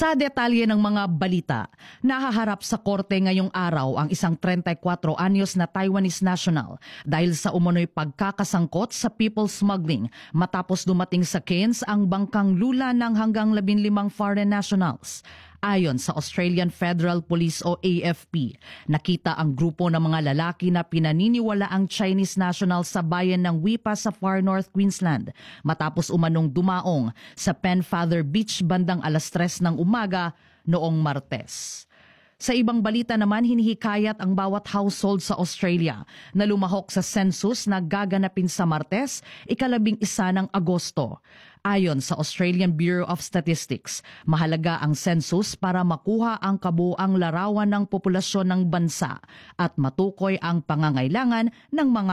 Sa detalye ng mga balita, nahaharap sa korte ngayong araw ang isang 34 anyos na Taiwanese national dahil sa umunoy pagkakasangkot sa people smuggling matapos dumating sa Cairns ang bangkang lula ng hanggang 15 foreign nationals. Ayon sa Australian Federal Police o AFP, nakita ang grupo ng mga lalaki na pinaniniwala ang Chinese national sa bayan ng Wipa sa Far North Queensland matapos umanong dumaong sa Penfather Beach bandang 3:00 ng umaga noong Martes. Sa ibang balita naman, hinihikayat ang bawat household sa Australia na lumahok sa census na gaganapin sa Martes, 11 ng Agosto. Ayon sa Australian Bureau of Statistics, mahalaga ang census para makuha ang kabuuang larawan ng populasyon ng bansa at matukoy ang pangangailangan ng mga